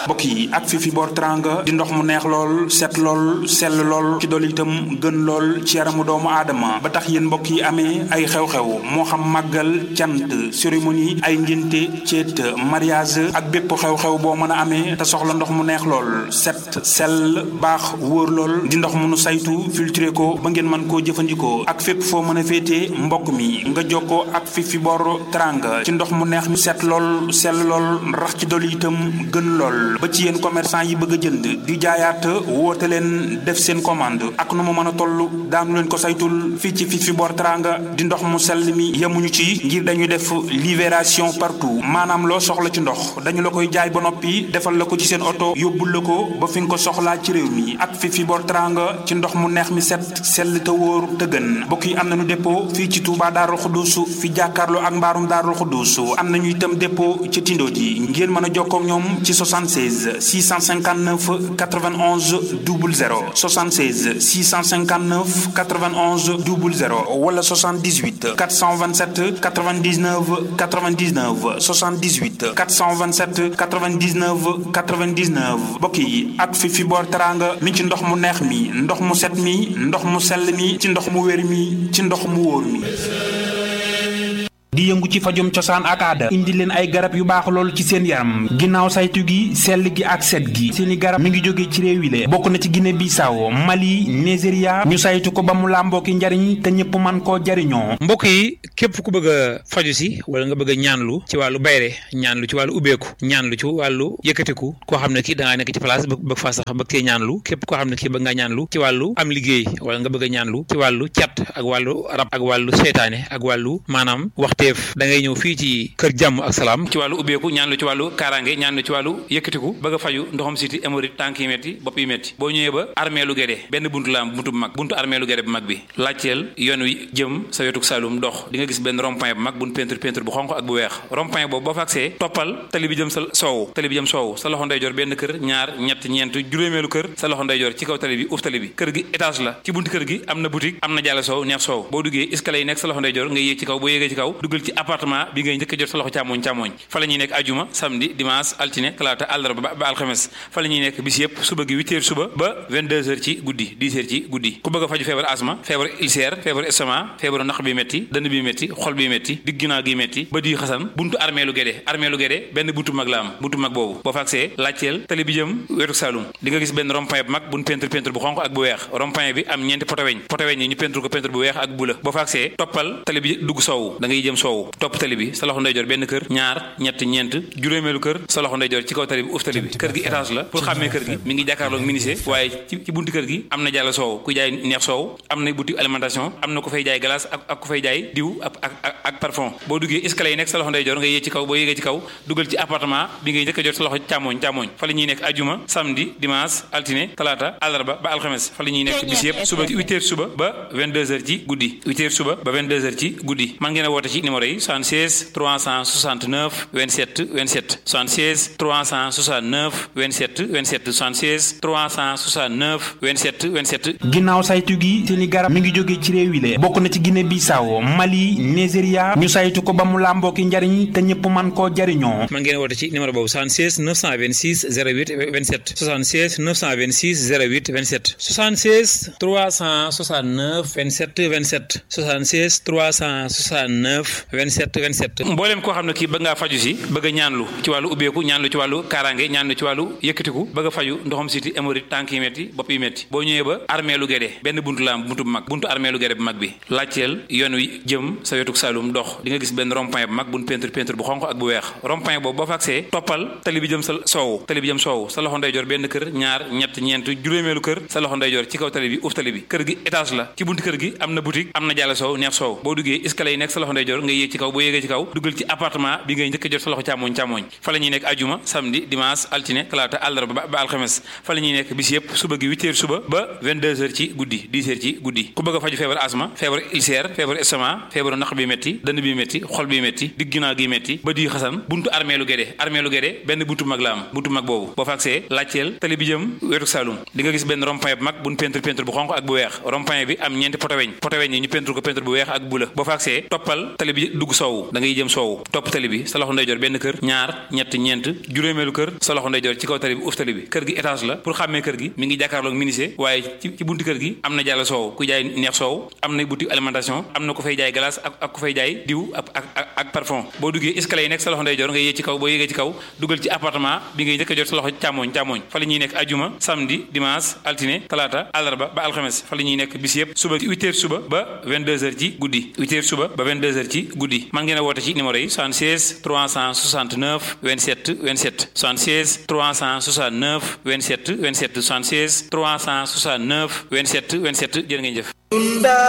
mbokk yi ak Fifi Bor Teranga di ndox mu neex lool set lool sell lool ci dool itam gën lool ci yaramu doomu aadama ba tax yéen mbokk yi amee ay xew-xew moo xam màggal cant cérémonie ay ngénte ceet mariage ak bépp xew-xew boo mën a amee te soxla ndox mu neex lool set sell baax wóor lool di ndox mu nu saytu filtré ko ba ngeen mën koo jëfandikoo ak fépp foo mën a féetee mbokk mi nga jokkoo ak Fifi Bor Teranga ci ndox mu neex mi set lool sell lool rax ci dool itam gën lool ba ci yéen commerçant yi bëgg a jënd di jaayaat woote leen def seen commande ak nu mu mën a toll daanu leen ko saytul fii ci Fifi Bor Teranga di ndox mu sell mi yemuñu ci ngir dañuy def livraison partout maanaam loo soxla ci ndox dañu la koy jaay ba noppi defal la ko ci seen oto yóbbul la ko ba fi nga ko soxlaa ci réew mi ak Fifi Bor Teranga ci ndox mu neex mi set sell te wóor te gën mbokk yi am nañu dépôt fii ci Touba Darou Khoudoss fi jàkkaarloo ak mbaarum Darou Khoudoss am nañu itam dépôt ci Tindo ji ngeen mën a jokkoo ak ñoom ci 76 659 91 00 76 659 91 00 wala 78 427 99 99 78 427 99 99 mbokk yi ak Fifi Bor Teranga mi ci ndox mu neex mi ndox mu set mi ndox mu sell mi ci ndox mu wér mi ci ndox mu wóor mi di yëngu ci fajum cosaan ak aada indi leen ay garab yu baax lool ci seen yaram ginnaaw saytu gi sell gi ak set gi seeni garab mi ngi jóge ci réew yi le bokk na ci Guinée Bissau Mali Nigeria ñu saytu ko ba mu làmboo ki njariñ te ñëpp man koo jariñoo mbokk yi képp ku bëgg a faju si wala nga bëgg a ñaanlu ci wàllu bayre ñaanlu ci wàllu ubbeeku ñaanlu ci wàllu yëkkatiku koo xam ne kii da ngaa nekk ci place bëgg faa sax bëgg cee ñaanlu képp koo xam ne kii bëgg nga ñaanlu ci wàllu am liggéey wala nga bëgg a ñaanlu ci wàllu cat ak wàllu rab ak wàllu seytaane ak wàllu maanaam waxteef da ngay ñëw fii ci kër jàmm ak salaam ci wàllu ubbeeku ñaan lu ci wàllu kaaraange ñaan lu ci wàllu yëkkatiku bëgg a faju ndoxam siti hémorroïde tànk yi metti bopp yi metti boo ñëwee ba armée lu Guédé benn buntu la am buntu bu mag buntu armée lu Guédé bu mag bi laajteel yoon wi jëm sa wetuk Saloum dox di nga gis benn rond-point bu mag buñ peinture bu xonq ak bu weex rond-point boobu boo fa agsee toppal tali bi jëm sa soowu sa loxo ndeyjoor benn kër ñaar ñett ñeent juróomeelu kër sa loxo ndeyjoor ci kaw tali bi uuf tali bi kër gi étage la ci buntu kër gi am na boutique am na jàll soow neex soow boo duggee escalier yi nekk sa loxo ndeyjoor nga yéeg ci kaw boo yéegee ci kaw duggal ci appartement bi ngay njëkk jot sa loxo càmmoñ fa la ñuy nekk ajuma samedi dimanche altine talaata àllarba ba alxames fa la ñuy nekk bis yëpp suba gi 8h suba ba 22h ci guddi 10h ci guddi ku bëgg a faju feebar asma feebar ulcère feebar estomac feebaru naq bi métti dënn bi métti xol bi métti digg ginnaaw gi métti ba di xasan buntu armée lu Guédé benn buntu mag la am buntu mag boobu boo fa agsee laajteel tali bi jëm wetu Saloum di nga gis benn rond-point bu mag buñ peinture bu xonq ak bu weex rond-point bi am ñeenti poto weñ yi ñu peinture ko peinture bu weex ak bu la boo fa agsee toppal tali bi dugg soowu da ngay jëm soowu topp tali bi sa loxo ndeyjoor benn kër ñaar ñett ñeent juróomeelu kër sa loxo ndeyjoor ci kaw tali bi uuf tali bi kër gi étage la pour xàmmee kër gi mi ngi jàkkaarloog ministère waaye ci buntu kër gi am na jàll soow ku jaay neex soow am na boutique alimentation am na ku fay jaay glace ak ku fay jaay diw ak parfum boo duggee escalier yi nekk sa loxo ndeyjoor nga yéeg ci kaw boo yéegee ci kaw duggal ci appartement bi ngay njëkk a jot sa loxo càmmoñ fa la ñuy nekk ajuma samedi dimanche altine talaata àllarba ba alxames fa la ñuy nekk bis yëpp suba 8h suba ba 22h ci guddi 8h suba ba 22h ci guddi man ngeen a woote ci numéro yi 76 369 27 27 76 369 27 27 76 369 27 27 ginnaaw saytu gi seeni garab mi ngi jóge ci réew yi le bokk na ci Guinée Bissau Mali Nigeria ñu saytu ko ba mu làmboo ki njariñ te ñëpp man koo jariñoo man ngeen woote ci numéro boobu 76 926 08 27 76 926 08 27 76 369 27 27 76 369 27 27 mbooleem koo xam ne kii bëgg ngaa faju si bëgg a ñaanlu ci wàllu ubbeeku ñaanlu ci wàllu kaaraange ñaanlu ci wàllu yëkkatiku bëgg a faju ndoxam siti hémorroïde tànk yi metti bopp yi metti boo ñëwee ba armée lu Guédé benn buntu la am buntu bu mag buntu armée lu Guédé bu mag bi laajteel yoon wi jëm sa wetuk Saloum dox di nga gis benn rond-point bu mag buñ peinture bu xonq ak bu weex rond-point boobu boo fa agsee toppal tali bi jëm sa soowu sa loxo ndeyjoor benn kër ñaar ñett ñeent juróomeelu kër sa loxo ndeyjoor ci kaw tali bi uuf tali bi kër gi étage la ci buntu kër gi am na boutique am na jàll soow neex soow boo duggee escalier yi nekk sa loxo ndeyjoor nga yéeg ci kaw boo yéegee ci kaw duggal ci appartement bi ngay njëkk a jot sa loxo càmmoñ fa la ñuy nekk ajuma samedi dimanche altine talaata àllarba ba alxames fa la ñuy nekk bis yëpp suba gi 8h suba ba 22h ci guddi 10h ci guddi ku bëgg a faju feebar asma feebar ulcère feebar estomac feebaru naq bi métti dënn bi métti xol bi métti digg ginnaaw gi métti ba di xasan buntu armée lu Guédé benn buntu mag la am buntu mag boobu boo fa agsee laajteel tali bi jëm wetu Saloum di nga gis benn rond-point bu mag buñ peinture bu xonq ak bu weex rond-point bi am ñeenti poto weñ yi ñu peinture ko peinture bu weex ak bu la boo fa agsee toppal tali bi bi dugg soowu da ngay jëm soowu topp tali bi sa loxo ndeyjoor benn kër ñaar ñett ñeent juróomeelu kër sa loxo ndeyjoor ci kaw tali bi uf tali bi kër gi étage la pour xàmmee kër gi mi ngi jàkkaarloog ministère waaye ci buntu kër gi am na jàll soow ku jaay neex soow am na boutique alimentation am na ku fay jaay glace ak ku fay jaay diw ak parfum boo duggee escalier yi nekk sa loxo ndeyjoor nga yéeg ci kaw boo yéegee ci kaw dugal ci appartement bi ngay njëkk a jot sa loxo càmmoñ fa la ñuy nekk ajuma samedi dimanche altine talaata àllarba ba alxames fa la ñuy nekk bis yëpp suba 8h suba ba 22h ci guddi 8h suba ba 22h ci guddi man ngeen a woote ci numéro yi 76 369 27 27 76 369 27 27 76 369 27 27 jërë ngeen jëf